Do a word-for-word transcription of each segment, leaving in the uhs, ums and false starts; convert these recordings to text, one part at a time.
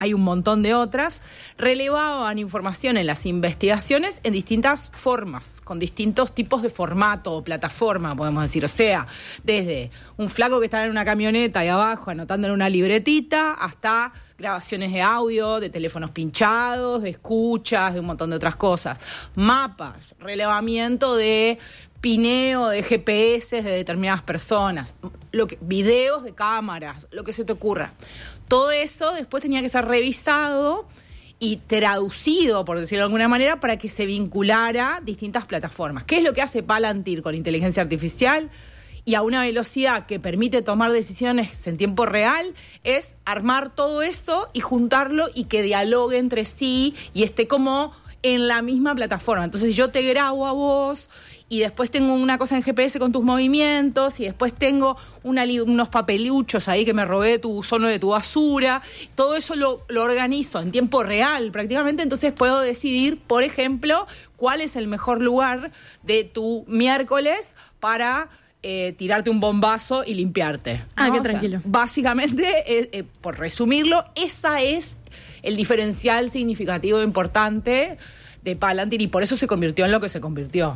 hay un montón de otras, relevaban información en las investigaciones en distintas formas, con distintos tipos de formato o plataforma, podemos decir. O sea, desde un flaco que estaba en una camioneta ahí abajo anotando en una libretita, hasta grabaciones de audio, de teléfonos pinchados, de escuchas, de un montón de otras cosas. Mapas, relevamiento de pineo de G P S de determinadas personas, lo que, videos de cámaras, lo que se te ocurra. Todo eso después tenía que ser revisado y traducido, por decirlo de alguna manera, para que se vinculara a distintas plataformas. ¿Qué es lo que hace Palantir con inteligencia artificial? Y a una velocidad que permite tomar decisiones en tiempo real, es armar todo eso y juntarlo y que dialogue entre sí y esté como en la misma plataforma. Entonces yo te grabo a vos y después tengo una cosa en G P S con tus movimientos y después tengo una, unos papeluchos ahí que me robé de tu zona de tu basura. Todo eso lo, lo organizo en tiempo real prácticamente, entonces puedo decidir, por ejemplo, cuál es el mejor lugar de tu miércoles para eh, tirarte un bombazo y limpiarte, ¿no? Ah, qué o tranquilo. Sea, básicamente, eh, eh, por resumirlo, esa es el diferencial significativo importante de Palantir y por eso se convirtió en lo que se convirtió.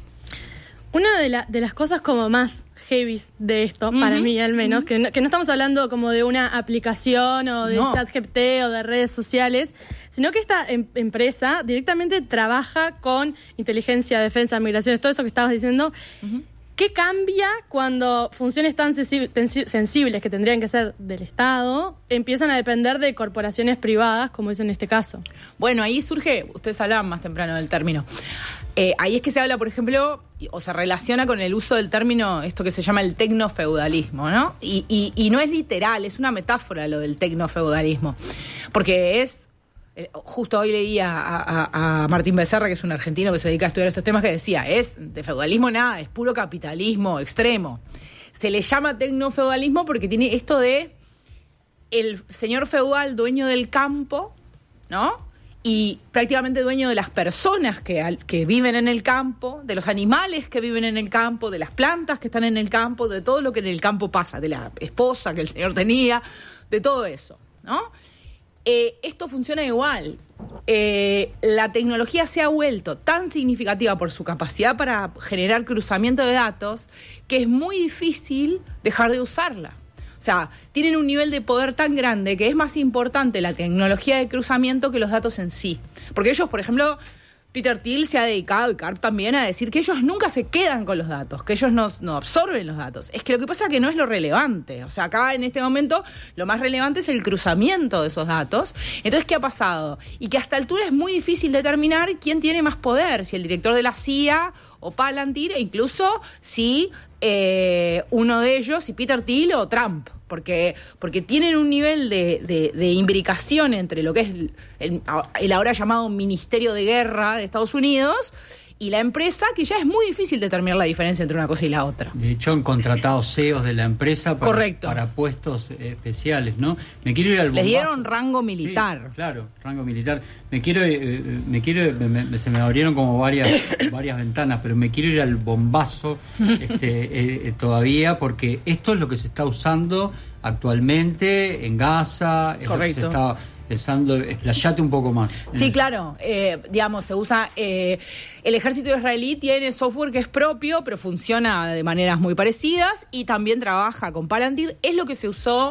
Una de, la, de las cosas como más heavy de esto, uh-huh, para mí al menos, uh-huh. que, no, que no estamos hablando como de una aplicación o de no. ChatGPT o de redes sociales, sino que esta em- empresa directamente trabaja con inteligencia, defensa, migraciones, todo eso que estabas diciendo. Uh-huh. ¿Qué cambia cuando funciones tan sensi- tensi- sensibles que tendrían que ser del Estado empiezan a depender de corporaciones privadas, como es en este caso? Bueno, ahí surge, ustedes hablaban más temprano del término, eh, ahí es que se habla, por ejemplo, o se relaciona con el uso del término, esto que se llama el tecnofeudalismo, ¿no? Y, y, y no es literal, es una metáfora lo del tecnofeudalismo, porque es... Justo hoy leía a, a, a Martín Becerra, que es un argentino que se dedica a estudiar estos temas, que decía, es de feudalismo nada, es puro capitalismo extremo. Se le llama tecnofeudalismo porque tiene esto de el señor feudal dueño del campo, ¿no? Y prácticamente dueño de las personas que, que viven en el campo, de los animales que viven en el campo, de las plantas que están en el campo, de todo lo que en el campo pasa, de la esposa que el señor tenía, de todo eso, ¿no? Eh, esto funciona igual. Eh, la tecnología se ha vuelto tan significativa por su capacidad para generar cruzamiento de datos que es muy difícil dejar de usarla. O sea, tienen un nivel de poder tan grande que es más importante la tecnología de cruzamiento que los datos en sí. Porque ellos, por ejemplo, Peter Thiel se ha dedicado, y Karp también, a decir que ellos nunca se quedan con los datos, que ellos no, no absorben los datos. Es que lo que pasa es que no es lo relevante. O sea, acá en este momento lo más relevante es el cruzamiento de esos datos. Entonces, ¿qué ha pasado? Y que hasta altura es muy difícil determinar quién tiene más poder, si el director de la C I A o Palantir, e incluso si eh, uno de ellos, si Peter Thiel o Trump. Porque, porque tienen un nivel de, de, de imbricación entre lo que es el, el, el ahora llamado Ministerio de Guerra de Estados Unidos y la empresa, que ya es muy difícil determinar la diferencia entre una cosa y la otra. De hecho, han contratado C E Os de la empresa para, para puestos especiales, ¿no? Me quiero ir al bombazo. Les dieron rango militar. Sí, claro, rango militar. Me quiero, eh, me quiero, me, me, se me abrieron como varias, varias ventanas, pero me quiero ir al bombazo este, eh, todavía, porque esto es lo que se está usando actualmente en Gaza. Es correcto. Lo que se está pensando, explayate un poco más. Sí, claro, eh, digamos, se usa, eh, el ejército israelí tiene software que es propio, pero funciona de maneras muy parecidas y también trabaja con Palantir, es lo que se usó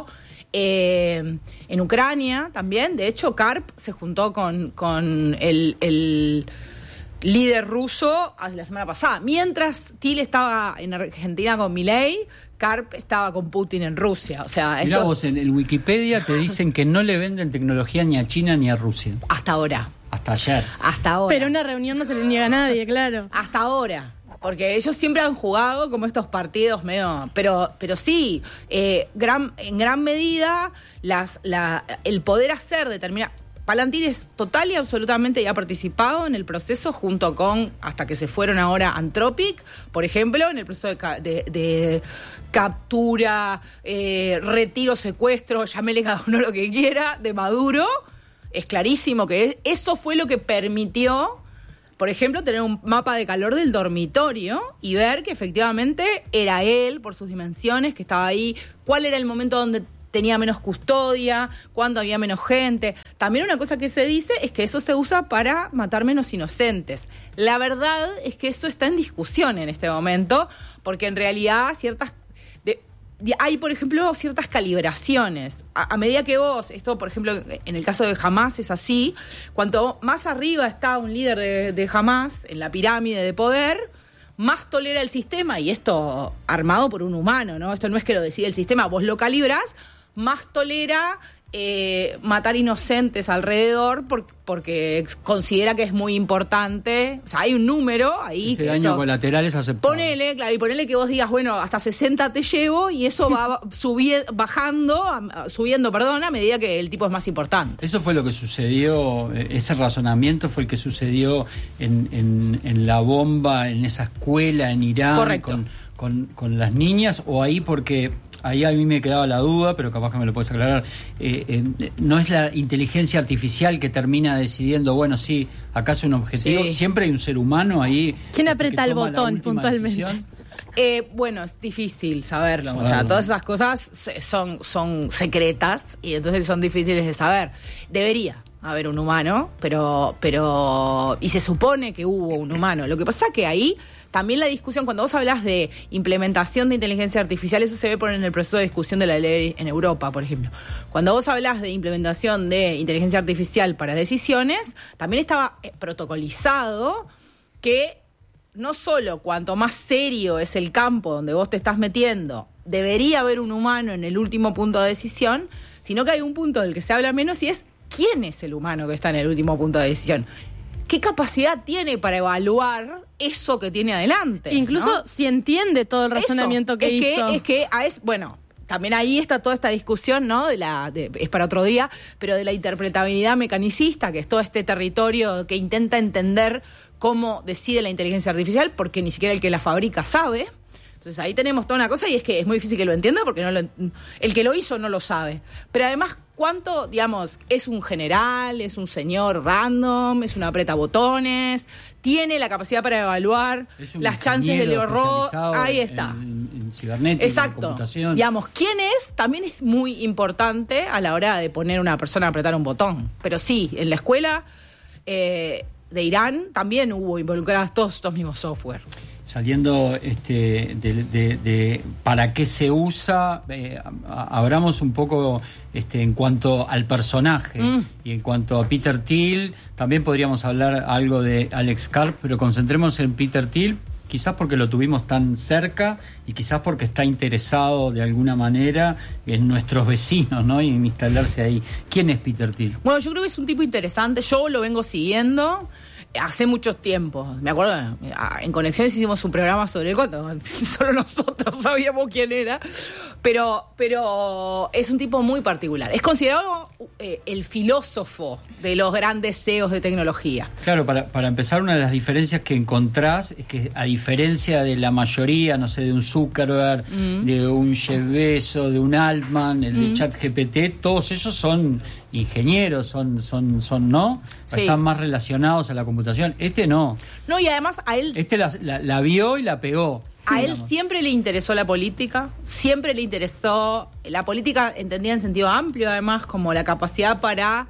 eh, en Ucrania también. De hecho, Karp se juntó con, con el, el líder ruso la semana pasada, mientras Thiel estaba en Argentina con Milei, Karp estaba con Putin en Rusia. O sea, mirá esto... vos, en el Wikipedia te dicen que no le venden tecnología ni a China ni a Rusia. Hasta ahora. Hasta ayer. Hasta ahora. Pero una reunión no se le niega a nadie, claro. Hasta ahora. Porque ellos siempre han jugado como estos partidos medio... Pero pero sí, eh, gran, en gran medida las la, el poder hacer determinar... Palantir es total y absolutamente, y ha participado en el proceso junto con, hasta que se fueron ahora, Anthropic, por ejemplo, en el proceso de, de, de captura, eh, retiro, secuestro, llámele cada uno lo que quiera, de Maduro. Es clarísimo que es, eso fue lo que permitió, por ejemplo, tener un mapa de calor del dormitorio y ver que efectivamente era él, por sus dimensiones, que estaba ahí, cuál era el momento donde tenía menos custodia, cuando había menos gente. También una cosa que se dice es que eso se usa para matar menos inocentes. La verdad es que eso está en discusión en este momento, porque en realidad ciertas... De, de, hay, por ejemplo, ciertas calibraciones. A, a medida que vos, esto, por ejemplo, en el caso de Hamás es así, cuanto más arriba está un líder de, de Hamás, en la pirámide de poder, más tolera el sistema, y esto armado por un humano, ¿no? Esto no es que lo decide el sistema, vos lo calibras, más tolera eh, matar inocentes alrededor por, porque considera que es muy importante. O sea, hay un número ahí. Ese que daño eso, colateral es aceptable. Ponele, claro, y ponele que vos digas, bueno, hasta sesenta te llevo, y eso va subi- bajando, subiendo, perdón, a medida que el tipo es más importante. Eso fue lo que sucedió, ese razonamiento fue el que sucedió en, en, en la bomba, en esa escuela en Irán. Correcto. Con, con, con las niñas, o ahí porque... Ahí a mí me quedaba la duda, pero capaz que me lo puedes aclarar. Eh, eh, ¿No es la inteligencia artificial que termina decidiendo, bueno, sí, acá es un objetivo? Sí. Siempre hay un ser humano ahí. ¿Quién aprieta el toma botón puntualmente? Decisión. Eh, bueno, es difícil saberlo. saberlo. O sea, todas esas cosas se- son, son secretas y entonces son difíciles de saber. Debería haber un humano, pero, pero... Y se supone que hubo un humano. Lo que pasa es que ahí... También la discusión, cuando vos hablas de implementación de inteligencia artificial, eso se ve por en el proceso de discusión de la ley en Europa, por ejemplo. Cuando vos hablas de implementación de inteligencia artificial para decisiones, también estaba protocolizado que no solo cuanto más serio es el campo donde vos te estás metiendo, debería haber un humano en el último punto de decisión, sino que hay un punto del que se habla menos y es quién es el humano que está en el último punto de decisión. ¿Qué capacidad tiene para evaluar eso que tiene adelante? Incluso ¿no? si entiende todo el razonamiento Eso, que es hizo. Que, es que, a es, bueno, también ahí está toda esta discusión, ¿no? De la, de, es para otro día, pero de la interpretabilidad mecanicista, que es todo este territorio que intenta entender cómo decide la inteligencia artificial, porque ni siquiera el que la fabrica sabe. Entonces ahí tenemos toda una cosa y es que es muy difícil que lo entienda porque no lo, el que lo hizo no lo sabe. Pero además, ¿cuánto, digamos, es un general, es un señor random, es un apretabotones, tiene la capacidad para evaluar las chances del error? Ahí está. En, en cibernética, exacto. en computación. Digamos, ¿quién es? También es muy importante a la hora de poner a una persona a apretar un botón. Pero sí, en la escuela eh, de Irán también hubo involucradas todos estos mismos software. Saliendo este, de, de, de para qué se usa, eh, abramos un poco este, en cuanto al personaje mm. y en cuanto a Peter Thiel. También podríamos hablar algo de Alex Karp, pero concentrémonos en Peter Thiel, quizás porque lo tuvimos tan cerca y quizás porque está interesado de alguna manera en nuestros vecinos, ¿no? Y en instalarse ahí. ¿Quién es Peter Thiel? Bueno, yo creo que es un tipo interesante. Yo lo vengo siguiendo hace mucho tiempo. Me acuerdo, en Conexiones hicimos un programa sobre él cuando solo nosotros sabíamos quién era. Pero, pero es un tipo muy particular. Es considerado eh, el filósofo de los grandes C E Os de tecnología. Claro, para, para empezar, una de las diferencias que encontrás es que, a diferencia de la mayoría, no sé, de un Zuckerberg, mm. de un Jeff Bezos, de un Altman, el de mm. ChatGPT, todos ellos son ingenieros, son, son, son ¿no? Sí. Están más relacionados a la computación. Este no. No, y además a él... Este la, la, la vio y la pegó. A él siempre le interesó la política, siempre le interesó la política entendida en sentido amplio, además, como la capacidad para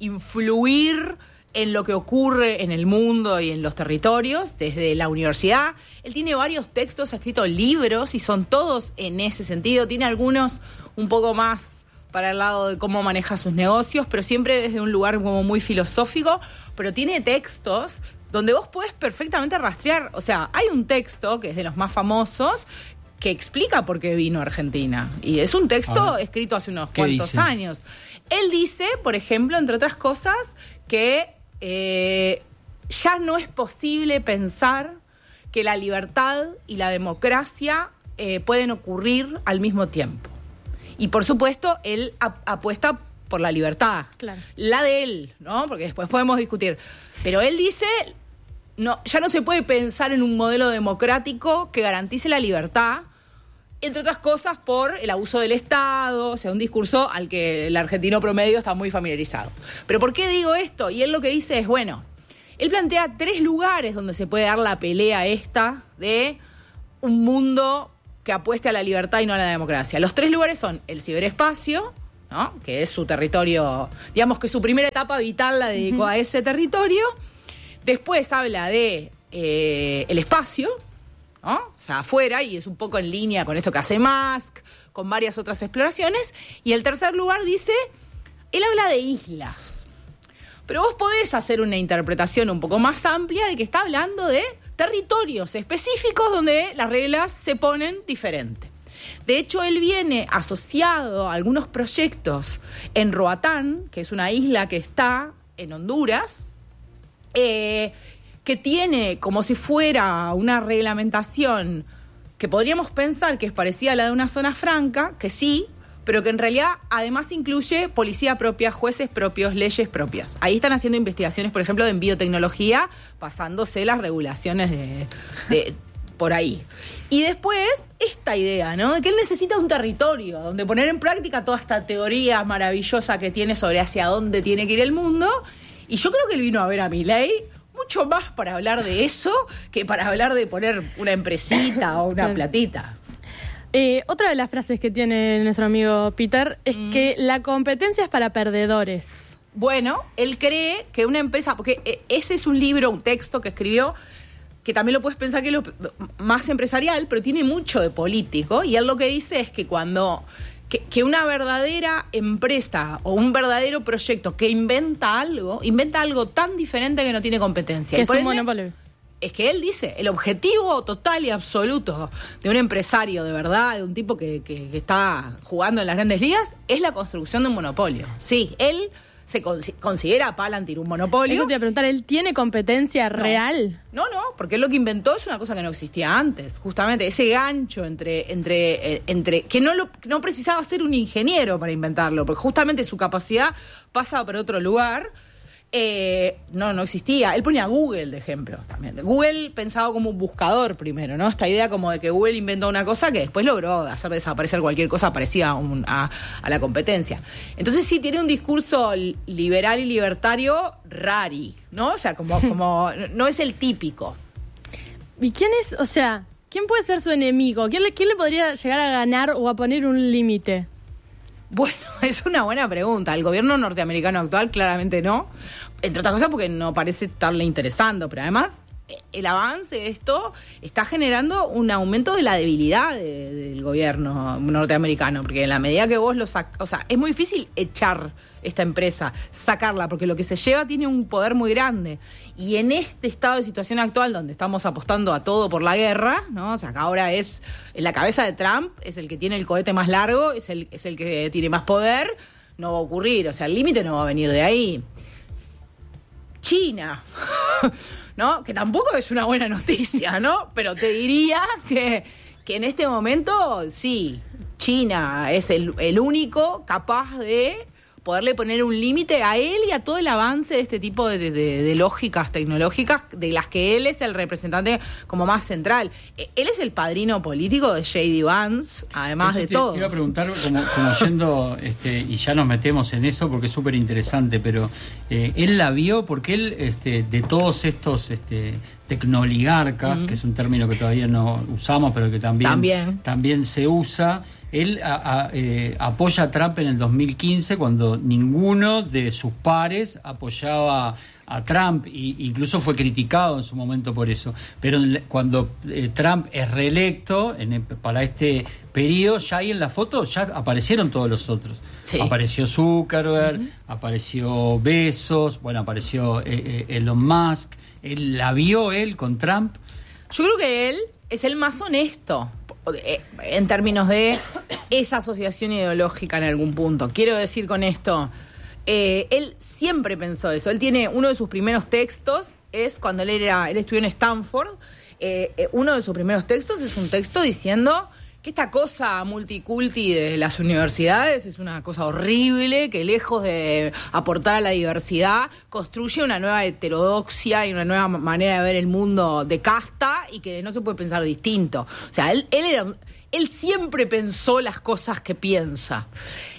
influir en lo que ocurre en el mundo y en los territorios, desde la universidad. Él tiene varios textos, ha escrito libros y son todos en ese sentido. Tiene algunos un poco más para el lado de cómo maneja sus negocios, pero siempre desde un lugar como muy filosófico, pero tiene textos donde vos podés perfectamente rastrear. O sea, hay un texto que es de los más famosos que explica por qué vino a Argentina. Y es un texto escrito hace unos cuantos dice? años. Él dice, por ejemplo, entre otras cosas, que eh, ya no es posible pensar que la libertad y la democracia eh, pueden ocurrir al mismo tiempo. Y por supuesto, él ap- apuesta por la libertad. Claro. La de él, ¿no? Porque después podemos discutir. Pero él dice... No, ya no se puede pensar en un modelo democrático que garantice la libertad, entre otras cosas por el abuso del Estado, o sea, un discurso al que el argentino promedio está muy familiarizado. Pero ¿por qué digo esto? Y él lo que dice es, bueno, él plantea tres lugares donde se puede dar la pelea esta de un mundo que apueste a la libertad y no a la democracia. Los tres lugares son el ciberespacio, ¿no? Que es su territorio, digamos que su primera etapa vital la dedicó uh-huh. a ese territorio. Después habla de eh, el espacio, ¿no? O sea, afuera, y es un poco en línea con esto que hace Musk, con varias otras exploraciones. Y el tercer lugar dice, él habla de islas. Pero vos podés hacer una interpretación un poco más amplia de que está hablando de territorios específicos donde las reglas se ponen diferentes. De hecho, él viene asociado a algunos proyectos en Roatán, que es una isla que está en Honduras, eh, que tiene como si fuera una reglamentación que podríamos pensar que es parecida a la de una zona franca, que sí, pero que en realidad además incluye policía propia, jueces propios, leyes propias. Ahí están haciendo investigaciones, por ejemplo, de biotecnología, pasándose las regulaciones de, de por ahí. Y después, esta idea, ¿no? De que él necesita un territorio donde poner en práctica toda esta teoría maravillosa que tiene sobre hacia dónde tiene que ir el mundo. Y yo creo que él vino a ver a Milei mucho más para hablar de eso que para hablar de poner una empresita o una platita. Eh, otra de las frases que tiene nuestro amigo Peter es mm. que la competencia es para perdedores. Bueno, él cree que una empresa, porque ese es un libro, un texto que escribió, que también lo puedes pensar que es lo más empresarial, pero tiene mucho de político, y él lo que dice es que cuando que, que una verdadera empresa o un verdadero proyecto que inventa algo, inventa algo tan diferente que no tiene competencia. Que es un monopolio. Es que él dice, el objetivo total y absoluto de un empresario de verdad, de un tipo que, que, que está jugando en las grandes ligas, es la construcción de un monopolio. Sí, él se con, considera a Palantir un monopolio. Eso te iba a preguntar, ¿él tiene competencia no. real? No, no, porque él lo que inventó es una cosa que no existía antes. Justamente ese gancho entre, entre, eh, entre que no, lo, no precisaba ser un ingeniero para inventarlo, porque justamente su capacidad pasa por otro lugar. Eh, no, no existía. Él ponía Google de ejemplo también. Google pensaba como un buscador primero, ¿no? Esta idea como de que Google inventó una cosa que después logró hacer desaparecer cualquier cosa parecida a, un, a, a la competencia. Entonces sí tiene un discurso liberal y libertario rari, ¿no? O sea, como, como no es el típico. ¿Y quién es, o sea, quién puede ser su enemigo? ¿Quién le, quién le podría llegar a ganar o a poner un límite? Bueno, es una buena pregunta. El gobierno norteamericano actual claramente no, entre otras cosas porque no parece estarle interesando, pero además el avance de esto está generando un aumento de la debilidad de, del gobierno norteamericano, porque en la medida que vos lo sacas, o sea, es muy difícil echar esta empresa, sacarla, porque lo que se lleva tiene un poder muy grande. Y en este estado de situación actual, donde estamos apostando a todo por la guerra, ¿no? O sea, que ahora es, en la cabeza de Trump, es el que tiene el cohete más largo, es el, es el que tiene más poder, no va a ocurrir, o sea, el límite no va a venir de ahí. China, ¿no? Que tampoco es una buena noticia, ¿no? Pero te diría que, que en este momento, sí, China es el, el único capaz de poderle poner un límite a él y a todo el avance de este tipo de, de, de lógicas tecnológicas de las que él es el representante como más central. Él es el padrino político de J D Vance, además eso de te, todo. Te iba a preguntar, como, como yendo, este, y ya nos metemos en eso porque es súper interesante, pero eh, él la vio porque él, este, de todos estos este, tecnoligarcas, uh-huh. que es un término que todavía no usamos, pero que también, también. también se usa. Él a, a, eh, apoya a Trump en el dos mil quince cuando ninguno de sus pares apoyaba a Trump, e incluso fue criticado en su momento por eso. Pero cuando eh, Trump es reelecto en el, para este periodo, ya ahí en la foto ya aparecieron todos los otros. Sí. Apareció Zuckerberg, uh-huh. apareció Bezos, bueno, apareció eh, eh, Elon Musk. Él la vio él con Trump. Yo creo que él es el más honesto en términos de esa asociación ideológica en algún punto. Quiero decir con esto, eh, él siempre pensó eso. Él tiene uno de sus primeros textos, es cuando él era, él estudió en Stanford, eh, eh, uno de sus primeros textos es un texto diciendo que esta cosa multiculti de las universidades es una cosa horrible, que lejos de aportar a la diversidad, construye una nueva heterodoxia y una nueva manera de ver el mundo de casta y que no se puede pensar distinto. O sea, él, él, era, él siempre pensó las cosas que piensa.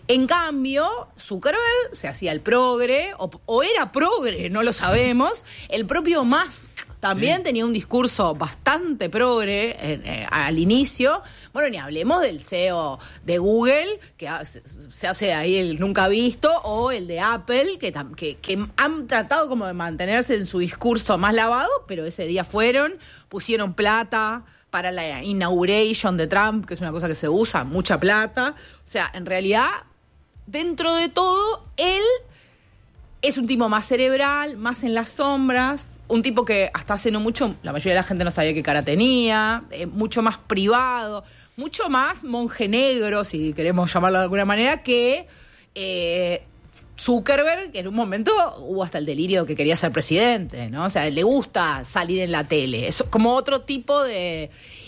En cambio, Zuckerberg se hacía el progre, o, o era progre, no lo sabemos. El propio Musk también sí. tenía un discurso bastante progre eh, eh, al inicio. Bueno, ni hablemos del C E O de Google, que se hace ahí el nunca visto, o el de Apple, que, que, que han tratado como de mantenerse en su discurso más lavado, pero ese día fueron, pusieron plata para la inauguration de Trump, que es una cosa que se usa, mucha plata. O sea, en realidad, dentro de todo, él es un tipo más cerebral, más en las sombras, un tipo que hasta hace no mucho, la mayoría de la gente no sabía qué cara tenía, eh, mucho más privado, mucho más monje negro, si queremos llamarlo de alguna manera, que eh, Zuckerberg, que en un momento hubo hasta el delirio que quería ser presidente, ¿no? O sea, le gusta salir en la tele, es como otro tipo de...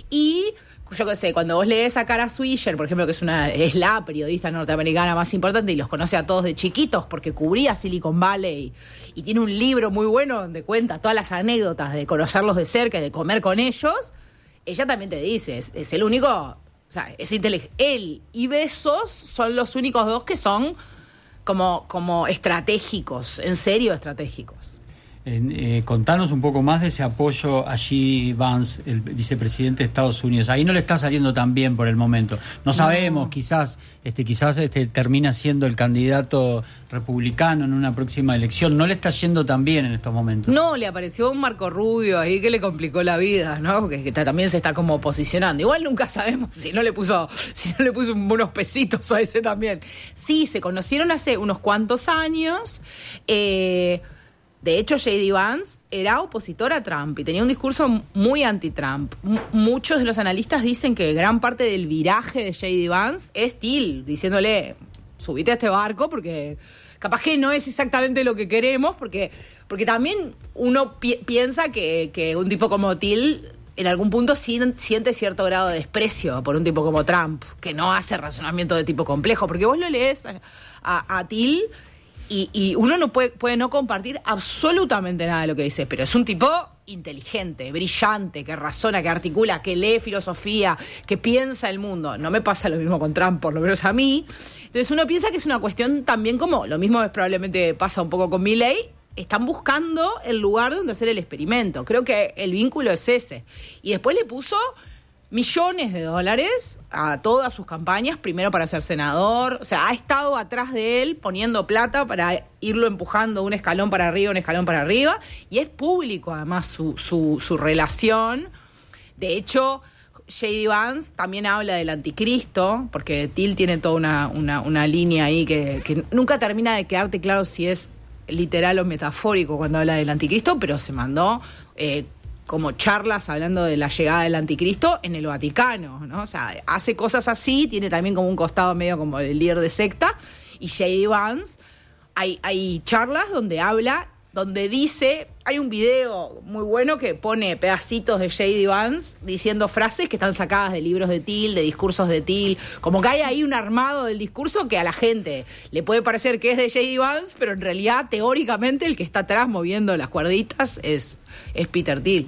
Y yo qué sé, cuando vos lees a Kara Swisher, por ejemplo, que es una es la periodista norteamericana más importante y los conoce a todos de chiquitos porque cubría Silicon Valley y, y tiene un libro muy bueno donde cuenta todas las anécdotas de conocerlos de cerca y de comer con ellos, ella también te dice, es, es el único, o sea, es inteligente. Él y Bezos son los únicos dos que son como, como estratégicos, en serio estratégicos. Eh, eh, contanos un poco más de ese apoyo a J D. Vance, el vicepresidente de Estados Unidos. Ahí no le está saliendo tan bien por el momento. No sabemos, no. quizás este quizás este termina siendo el candidato republicano en una próxima elección. No le está yendo tan bien en estos momentos. No, le apareció un Marco Rubio ahí que le complicó la vida, ¿no? Porque que también se está como posicionando. Igual nunca sabemos si no le puso si no le puso unos pesitos a ese también. Sí, se conocieron hace unos cuantos años. Eh... De hecho, J D. Vance era opositor a Trump y tenía un discurso muy anti-Trump. M- muchos de los analistas dicen que gran parte del viraje de J D. Vance es Thiel, diciéndole, subite a este barco porque capaz que no es exactamente lo que queremos, porque, porque también uno pi- piensa que, que un tipo como Thiel en algún punto siente cierto grado de desprecio por un tipo como Trump, que no hace razonamiento de tipo complejo, porque vos lo lees a, a, a Thiel... Y, y uno no puede, puede no compartir absolutamente nada de lo que dice, pero es un tipo inteligente, brillante, que razona, que articula, que lee filosofía, que piensa el mundo. No me pasa lo mismo con Trump, por lo menos a mí. Entonces uno piensa que es una cuestión también como, lo mismo es probablemente pasa un poco con Milei, están buscando el lugar donde hacer el experimento. Creo que el vínculo es ese. Y después le puso millones de dólares a todas sus campañas, primero para ser senador, o sea, ha estado atrás de él poniendo plata para irlo empujando un escalón para arriba, un escalón para arriba, y es público además su, su, su relación. De hecho, J D. Vance también habla del anticristo, porque Thiel tiene toda una, una, una línea ahí que, que nunca termina de quedarte claro si es literal o metafórico cuando habla del anticristo, pero se mandó... Eh, como charlas hablando de la llegada del anticristo en el Vaticano, ¿no? O sea, hace cosas así, tiene también como un costado medio como el líder de secta, y J D. Vance, hay, hay charlas donde habla, donde dice, hay un video muy bueno que pone pedacitos de J D. Vance diciendo frases que están sacadas de libros de Thiel, de discursos de Thiel, como que hay ahí un armado del discurso que a la gente le puede parecer que es de J D. Vance, pero en realidad, teóricamente, el que está atrás moviendo las cuerditas es, es Peter Thiel.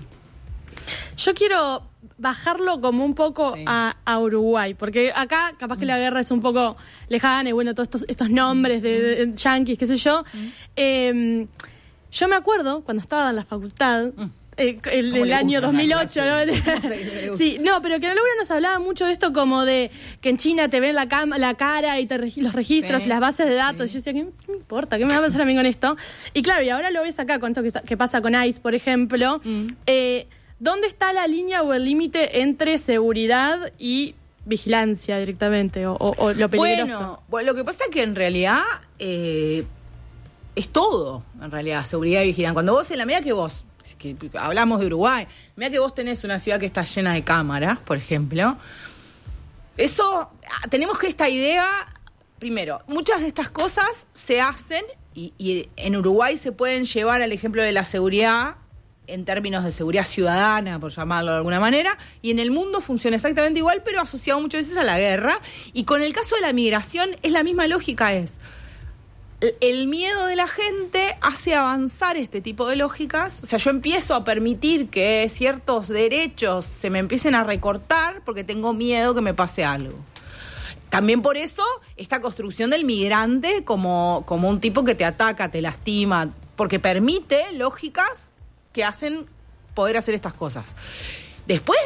Yo quiero bajarlo como un poco sí. a, a Uruguay, porque acá capaz que mm. la guerra es un poco lejana y bueno, todos estos, estos nombres de, de, de yanquis, qué sé yo. Mm. Eh, yo me acuerdo cuando estaba en la facultad, mm. eh, el, el año dos mil ocho, ¿no? Sí, no, pero que en el aula nos hablaba mucho de esto como de que en China te ven la, cam- la cara y te regi- los registros sí. y las bases de datos. Sí. Y yo decía, ¿qué me importa? ¿Qué me va a pasar a mí con esto? Y claro, y ahora lo ves acá con esto que, está, que pasa con ICE, por ejemplo. Mm. Eh, ¿Dónde está la línea o el límite entre seguridad y vigilancia directamente o, o, o lo peligroso? Bueno, bueno, lo que pasa es que en realidad eh, es todo, en realidad, seguridad y vigilancia. Cuando vos, en la medida que vos, que hablamos de Uruguay, en la medida que vos tenés una ciudad que está llena de cámaras, por ejemplo, eso, tenemos que esta idea, primero, muchas de estas cosas se hacen y, y en Uruguay se pueden llevar al ejemplo de la seguridad en términos de seguridad ciudadana, por llamarlo de alguna manera, y en el mundo funciona exactamente igual, pero asociado muchas veces a la guerra. Y con el caso de la migración es la misma lógica, es el miedo de la gente hace avanzar este tipo de lógicas. O sea, yo empiezo a permitir que ciertos derechos se me empiecen a recortar porque tengo miedo que me pase algo. también por eso esta construcción del migrante como, como un tipo que te ataca, te lastima, porque permite lógicas que hacen poder hacer estas cosas. Después,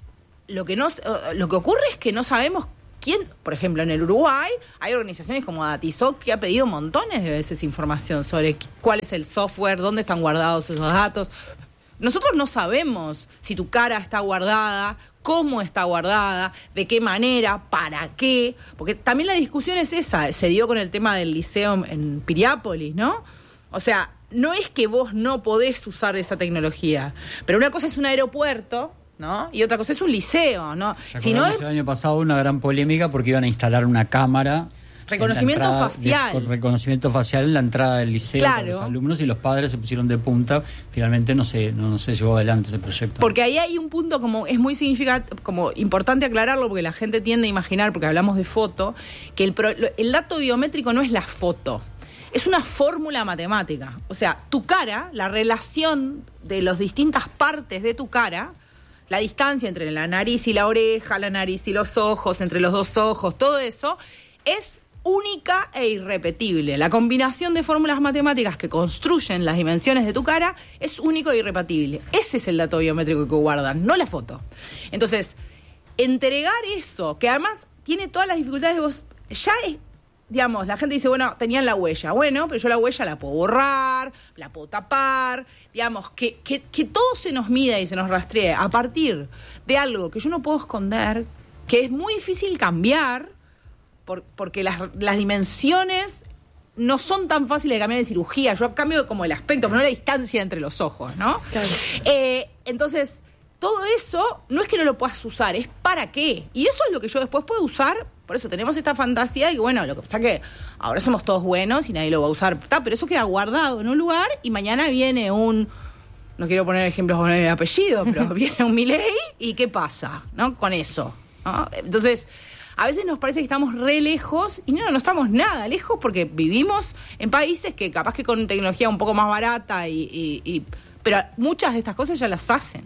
lo que, no, lo que ocurre es que no sabemos quién, por ejemplo, en el Uruguay hay organizaciones como Datisoc que ha pedido montones de veces información sobre cuál es el software, dónde están guardados esos datos. Nosotros no sabemos si tu cara está guardada, cómo está guardada, de qué manera, para qué, porque también la discusión es esa, se dio con el tema del liceo en Piriápolis, ¿no? O sea, no es que vos no podés usar esa tecnología, pero una cosa es un aeropuerto, ¿no? Y otra cosa es un liceo, ¿no? Si no es... el año pasado una gran polémica porque iban a instalar una cámara. Reconocimiento entrada, facial. De, con reconocimiento facial en la entrada del liceo, claro, para los alumnos, y los padres se pusieron de punta. Finalmente no se, no, no se llevó adelante ese proyecto. Porque ahí hay un punto como es muy significativo, como importante aclararlo, porque la gente tiende a imaginar, porque hablamos de foto, que el, pro, el dato biométrico no es la foto. Es una fórmula matemática. O sea, tu cara, la relación de las distintas partes de tu cara, la distancia entre la nariz y la oreja, la nariz y los ojos, entre los dos ojos, todo eso es única e irrepetible. La combinación de fórmulas matemáticas que construyen las dimensiones de tu cara es único e irrepetible. Ese es el dato biométrico que guardan, no la foto. Entonces, entregar eso, que además tiene todas las dificultades de vos, ya es, digamos, la gente dice, bueno, tenían la huella. Bueno, pero yo la huella la puedo borrar, la puedo tapar, digamos, que, que, que todo se nos mida y se nos rastree a partir de algo que yo no puedo esconder, que es muy difícil cambiar, por, porque las, las dimensiones no son tan fáciles de cambiar en cirugía. Yo cambio como el aspecto, pero no la distancia entre los ojos, ¿no? Claro. Eh, entonces, todo eso no es que no lo puedas usar, es para qué. Y eso es lo que yo después puedo usar. Por eso tenemos esta fantasía de que, bueno, lo que pasa es que ahora somos todos buenos y nadie lo va a usar. Está, pero eso queda guardado en un lugar y mañana viene un... No quiero poner ejemplos con el apellido, pero viene un Milei y ¿qué pasa, no? Con eso, ¿no? Entonces, a veces nos parece que estamos re lejos y no, no estamos nada lejos porque vivimos en países que capaz que con tecnología un poco más barata, y, y, y pero muchas de estas cosas ya las hacen.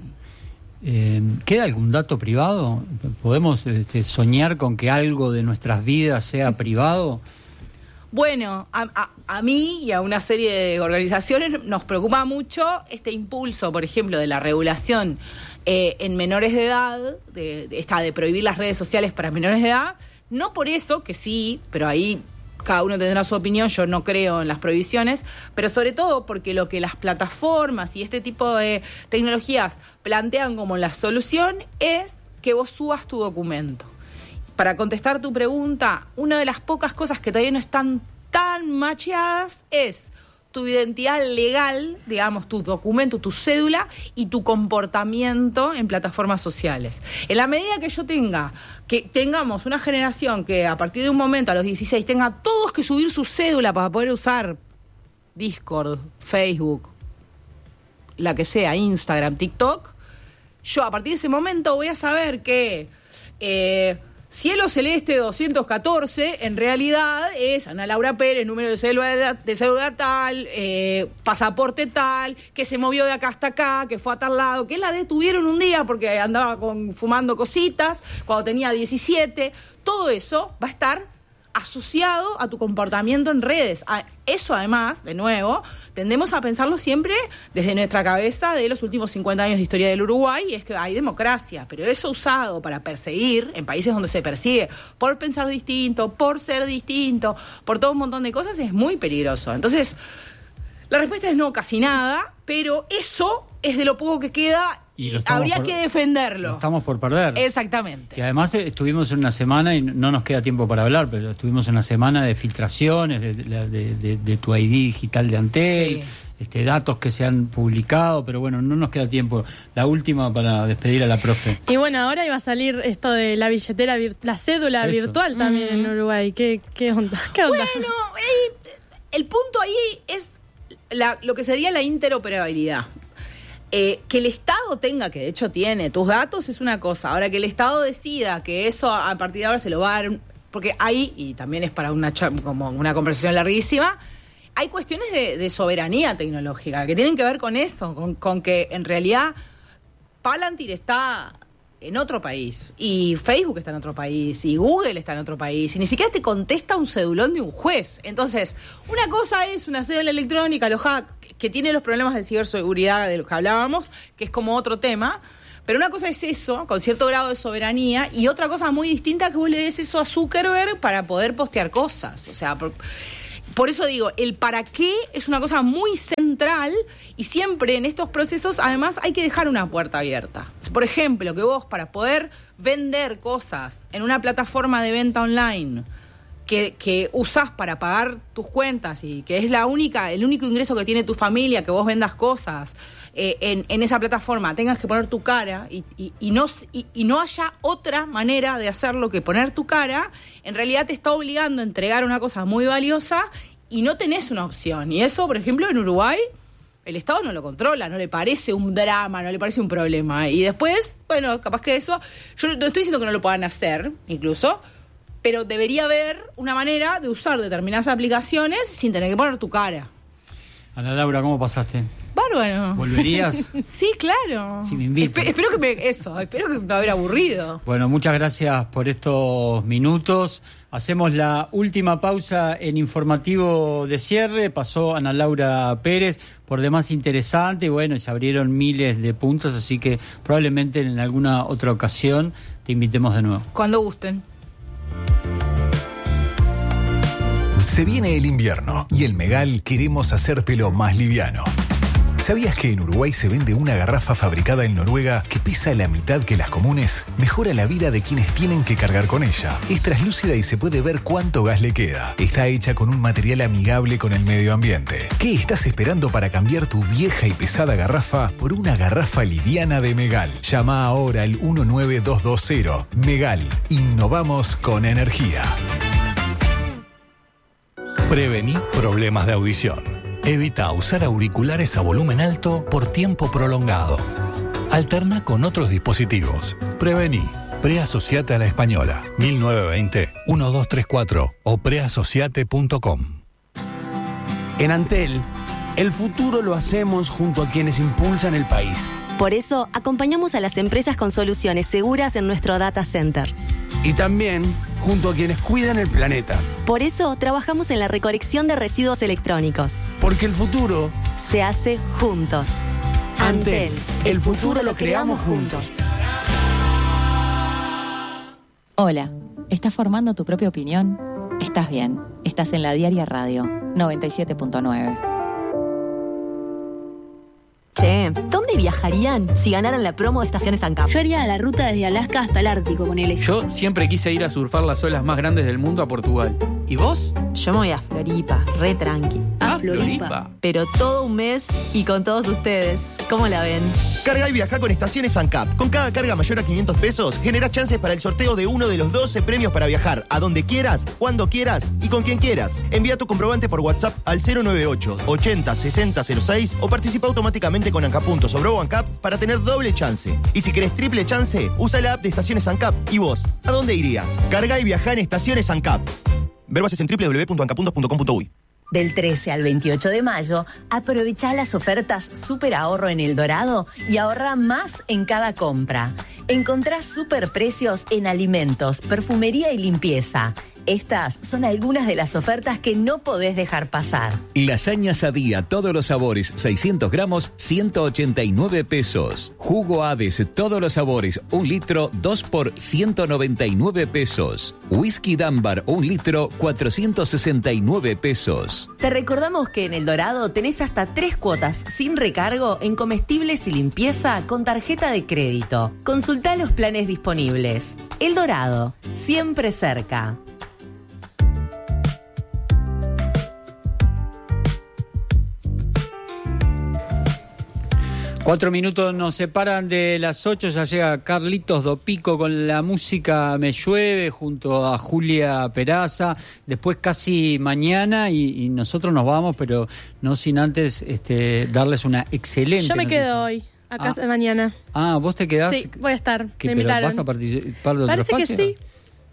Eh, ¿Queda algún dato privado? ¿Podemos este, soñar con que algo de nuestras vidas sea privado? Bueno, a, a, a mí y a una serie de organizaciones nos preocupa mucho este impulso, por ejemplo, de la regulación eh, en menores de edad, de, de esta de prohibir las redes sociales para menores de edad, no por eso, que sí, pero ahí cada uno tendrá su opinión, yo no creo en las prohibiciones, pero sobre todo porque lo que las plataformas y este tipo de tecnologías plantean como la solución es que vos subas tu documento. Para contestar tu pregunta, una de las pocas cosas que todavía no están tan macheadas es tu identidad legal, digamos, tu documento, tu cédula y tu comportamiento en plataformas sociales. En la medida que yo tenga, que tengamos una generación que a partir de un momento, a los dieciséis, tenga todos que subir su cédula para poder usar Discord, Facebook, la que sea, Instagram, TikTok, yo a partir de ese momento voy a saber que... Eh, Cielo Celeste doscientos catorce, en realidad es Ana Laura Pérez, número de cédula, de cédula tal, eh, pasaporte tal, que se movió de acá hasta acá, que fue a tal lado, que la detuvieron un día porque andaba con, fumando cositas, cuando tenía diecisiete. Todo eso va a estar asociado a tu comportamiento en redes. A eso, además, de nuevo, tendemos a pensarlo siempre desde nuestra cabeza de los últimos cincuenta años de historia del Uruguay, y es que hay democracia, pero eso usado para perseguir, en países donde se persigue por pensar distinto, por ser distinto, por todo un montón de cosas, es muy peligroso. Entonces, la respuesta es no, casi nada, pero eso es de lo poco que queda y habría por, que defenderlo. Lo estamos por perder. Exactamente. Y además estuvimos en una semana, y no nos queda tiempo para hablar, pero estuvimos en una semana de filtraciones de, de, de, de tu I D digital de Antel, sí. este, datos que se han publicado, pero bueno, no nos queda tiempo. La última para despedir a la profe. Y bueno, ahora iba a salir esto de la billetera, la cédula Eso. virtual también mm. en Uruguay. ¿Qué, qué onda? ¿Qué onda? Bueno, eh, el punto ahí es la, lo que sería la interoperabilidad. Eh, que el Estado tenga, que de hecho tiene tus datos, es una cosa. Ahora, que el Estado decida que eso a partir de ahora se lo va a dar, porque hay, y también es para una como una conversación larguísima, hay cuestiones de, de soberanía tecnológica que tienen que ver con eso, con, con que en realidad Palantir está en otro país, y Facebook está en otro país, y Google está en otro país, y ni siquiera te contesta un cedulón de un juez. Entonces, una cosa es una cédula electrónica alojada, que tiene los problemas de ciberseguridad de los que hablábamos, que es como otro tema, pero una cosa es eso, con cierto grado de soberanía, y otra cosa muy distinta que vos le des eso a Zuckerberg para poder postear cosas. O sea, por, por eso digo, el para qué es una cosa muy central, y siempre en estos procesos, además, hay que dejar una puerta abierta. Por ejemplo, que vos, para poder vender cosas en una plataforma de venta online que, que usás para pagar tus cuentas y que es la única, el único ingreso que tiene tu familia, que vos vendas cosas eh, en, en esa plataforma, tengas que poner tu cara y, y, y, no, y, y no haya otra manera de hacerlo que poner tu cara, en realidad te está obligando a entregar una cosa muy valiosa y no tenés una opción. Y eso, por ejemplo, en Uruguay, el Estado no lo controla, no le parece un drama, no le parece un problema. Y después, bueno, capaz que eso, yo no estoy diciendo que no lo puedan hacer, incluso, pero debería haber una manera de usar determinadas aplicaciones sin tener que poner tu cara. Ana Laura, ¿cómo pasaste? Bárbaro. ¿Volverías? Sí, claro. Si me invitan. Espe- espero que me, eso, espero que no haber aburrido. Bueno, muchas gracias por estos minutos. Hacemos la última pausa en informativo de cierre. Pasó Ana Laura Pérez, por demás interesante. Bueno, se abrieron miles de puntos, así que probablemente en alguna otra ocasión te invitemos de nuevo. Cuando gusten. Se viene el invierno y en Megal queremos hacértelo más liviano. ¿Sabías que en Uruguay se vende una garrafa fabricada en Noruega que pesa la mitad que las comunes? Mejora la vida de quienes tienen que cargar con ella. Es translúcida y se puede ver cuánto gas le queda. Está hecha con un material amigable con el medio ambiente. ¿Qué estás esperando para cambiar tu vieja y pesada garrafa por una garrafa liviana de Megal? Llama ahora al uno nueve dos dos cero. Megal. Innovamos con energía. Prevení problemas de audición. Evita usar auriculares a volumen alto por tiempo prolongado. Alterna con otros dispositivos. Prevení. Preasociate a la Española. mil novecientos veinte, doce treinta y cuatro o preasociate punto com. En Antel, el futuro lo hacemos junto a quienes impulsan el país. Por eso, acompañamos a las empresas con soluciones seguras en nuestro data center. Y también junto a quienes cuidan el planeta. Por eso, trabajamos en la recolección de residuos electrónicos. Porque el futuro se hace juntos. Antel, el futuro lo creamos juntos. Hola, ¿estás formando tu propia opinión? Estás bien, estás en La Diaria Radio, noventa y siete punto nueve. Che, ¿dónde viajarían si ganaran la promo de Estaciones ANCAP? Yo haría la ruta desde Alaska hasta el Ártico con él. Yo siempre quise ir a surfar las olas más grandes del mundo a Portugal. ¿Y vos? Yo me voy a Floripa, re tranqui. Ah, Floripa. Pero todo un mes y con todos ustedes. ¿Cómo la ven? Carga y viaja con Estaciones ANCAP. Con cada carga mayor a quinientos pesos, generás chances para el sorteo de uno de los doce premios para viajar a donde quieras, cuando quieras y con quien quieras. Envía tu comprobante por WhatsApp al cero noventa y ocho, ochenta, sesenta cero seis o participa automáticamente con ANCAP puntos sobre ANCAP para tener doble chance. Y si querés triple chance, usa la app de Estaciones ANCAP. ¿Y vos? ¿A dónde irías? Carga y viaja en Estaciones ANCAP. Ver bases en doble u doble u doble u punto anca puntos punto com punto uy. Del trece al veintiocho de mayo, aprovechá las ofertas Super Ahorro en El Dorado y ahorra más en cada compra. Encontrás superprecios en alimentos, perfumería y limpieza. Estas son algunas de las ofertas que no podés dejar pasar. Lasaña Sadía, todos los sabores, seiscientos gramos, ciento ochenta y nueve pesos. Jugo Hades, todos los sabores, un litro, dos por ciento noventa y nueve pesos. Whisky Dunbar, un litro, cuatrocientos sesenta y nueve pesos. Te recordamos que en El Dorado tenés hasta tres cuotas sin recargo en comestibles y limpieza con tarjeta de crédito. Consultá los planes disponibles. El Dorado, siempre cerca. Cuatro minutos nos separan de las ocho, ya llega Carlitos Dopico con la música Me Llueve junto a Julia Peraza, después casi mañana y, y nosotros nos vamos, pero no sin antes este, darles una excelente Yo me noticia. quedo hoy, acá Ah. mañana. Ah, ¿vos te quedás? Sí, voy a estar, ¿Qué, me pero invitaron. ¿Vas a participar de otro Parece que espacio? sí.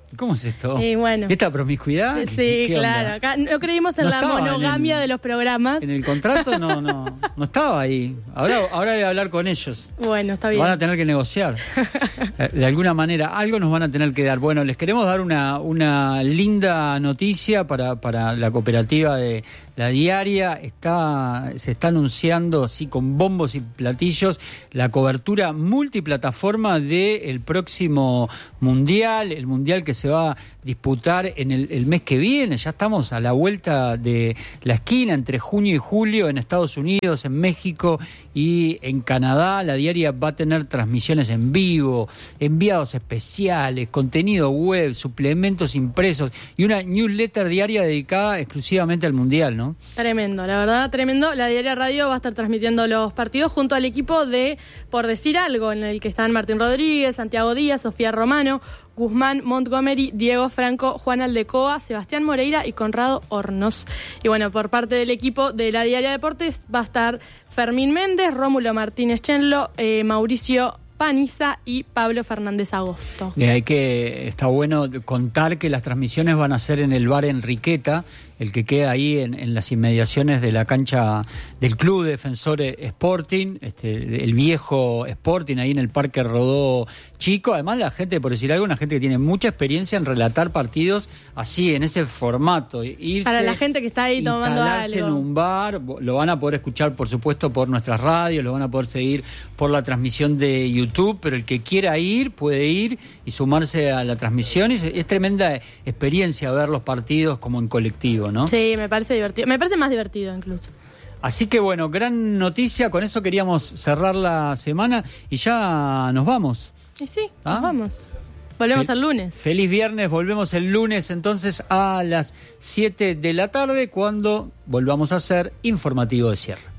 ¿Cómo es esto? Y bueno. ¿Esta promiscuidad? Sí, ¿Qué claro. onda? Acá no creímos en No la estaba en monogamia el- de los programas. En el contrato no, no, no estaba ahí. Ahora, ahora voy a hablar con ellos. Bueno, está bien. Van a tener que negociar. Eh, De alguna manera, algo nos van a tener que dar. Bueno, les queremos dar una, una linda noticia para, para la cooperativa de La Diaria. Está, se está anunciando, sí, con bombos y platillos, la cobertura multiplataforma del próximo Mundial, el Mundial que se va a disputar en el, el mes que viene. Ya estamos a la vuelta de la esquina, entre junio y julio, en Estados Unidos, en México y en Canadá. La Diaria va a tener transmisiones en vivo, enviados especiales, contenido web, suplementos impresos y una newsletter diaria dedicada exclusivamente al Mundial, ¿no? Tremendo, la verdad, tremendo. La Diaria Radio va a estar transmitiendo los partidos junto al equipo de Por Decir Algo, en el que están Martín Rodríguez, Santiago Díaz, Sofía Romano, Guzmán Montgomery, Diego Franco, Juan Aldecoa, Sebastián Moreira y Conrado Hornos. Y bueno, por parte del equipo de La Diaria Deportes va a estar Fermín Méndez, Rómulo Martínez Chenlo, eh, Mauricio Paniza y Pablo Fernández Agosto. Y hay que, está bueno contar que las transmisiones van a ser en el bar Enriqueta, el que queda ahí en, en las inmediaciones de la cancha del Club Defensor Sporting, este, el viejo Sporting, ahí en el Parque Rodó Chico. Además, la gente, por decir algo, una gente que tiene mucha experiencia en relatar partidos así, en ese formato. Irse, Para la gente que está ahí tomando instalarse algo. en un bar, lo van a poder escuchar, por supuesto, por nuestras radios, lo van a poder seguir por la transmisión de YouTube, pero el que quiera ir, puede ir y sumarse a la transmisión. Es, es tremenda experiencia ver los partidos como en colectivo, ¿no? Sí, me parece divertido. Me parece más divertido incluso. Así que bueno, gran noticia, con eso queríamos cerrar la semana y ya nos vamos. Y sí, ¿Ah? nos vamos. Volvemos Fel- el lunes. Feliz viernes, volvemos el lunes entonces a las siete de la tarde cuando volvamos a hacer informativo de cierre.